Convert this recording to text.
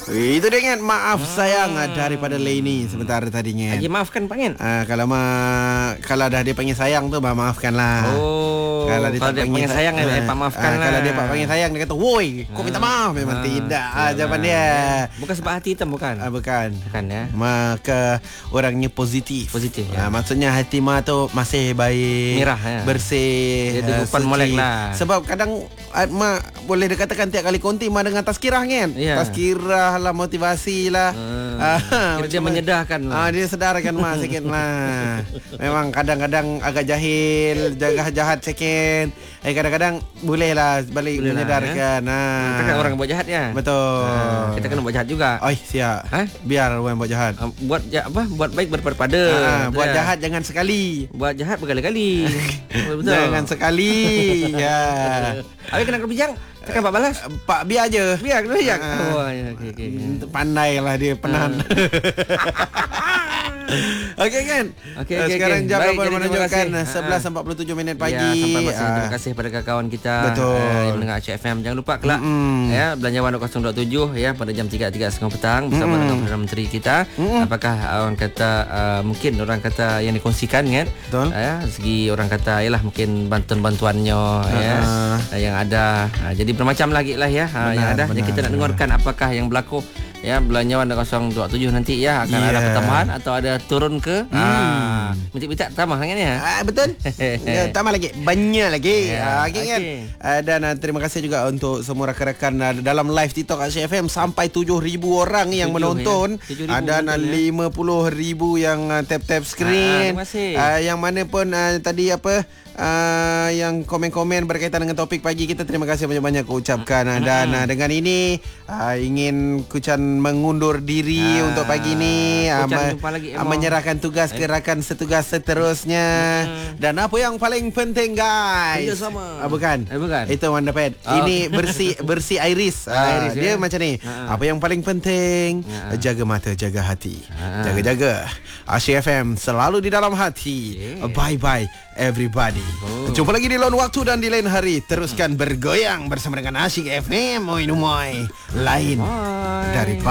Itu dia kan. Maaf sayang daripada Leni sebentar tadinya. Lagi maafkan Pak Ngin. Kalau dah dia panggil sayang tu maafkanlah. Kalau dia panggil sayang Pak maafkan lah. Kalau dia panggil sayang dia kata, "Woi, kau minta maaf." Memang tidak jawapan dia. Bukan sebab hati hitam bukan? Bukan. Bukan ya. Maka orangnya positif. Ya. Maksudnya hati Ma tu masih baik, Mirah ya. bersih, dia depan molek lah. Sebab kadang Ma boleh dikatakan tiap kali konti Ma dengan tazkirah kan. Ya. Tazkirah lah, motivasi lah. Dia menyedarkan lah. Dia sedarkan Ma sikit lah. Memang kadang-kadang agak jahil, jahat sikit. Kadang-kadang boleh lah balik menyedarkan. Kita kan orang buat jahat ya. Betul. Kita kena buat jahat juga. Siap. Biar orang buat jahat. Buat baik berpada. Buat jahat jangan sekali. Buat jahat berkali-kali. Betul. Jangan sekali. Ya. Habis kena bijang. Takkan Pak balas? Pak biar je. Biar kena bijang. Okay. Pandailah dia penan. Okey kan? Sekarang jam berapa menunjukkan 11.47 minit pagi. Terima kasih pada kawan kita yang mendengar Aceh FM. Jangan lupa kelak ya Belanjawan 027 ya pada jam 3.30 petang bersama dengan Perdana Menteri kita. Apakah orang kata mungkin orang kata yang dikongsikan kan? Betul. Segi orang kata ialah mungkin bantuan-bantuannya yang ada. Jadi bermacam lagi lah ya yang ada. Jadi kita nak dengarkan apakah yang berlaku ya Belanjawan 027 nanti ya akan ada pertambahan atau ada turun ke minta tambah kan ya. Betul. Tambah lagi, banyak lagi. Kan. Dan terima kasih juga untuk semua rakan-rakan dalam live TikTok Aceh FM sampai 7,000 orang yang menonton dan 50,000 yang tap-tap screen. Yang mana pun tadi yang komen-komen berkaitan dengan topik pagi kita, terima kasih banyak-banyak ucapkan. Dan dengan ini ingin Kucan mengundur diri untuk pagi ini, menyerahkan tugas ke rakan setugas seterusnya. Dan apa yang paling penting guys, bukan itu Wanda Pet. Ini bersih Iris. Dia macam ni. Apa yang paling penting, jaga mata, jaga hati, jaga-jaga Aceh FM selalu di dalam hati. Bye-bye everybody. Jumpa lagi di lain waktu dan di lain hari. Teruskan bergoyang bersama dengan Asyik FM. Moy lain daripada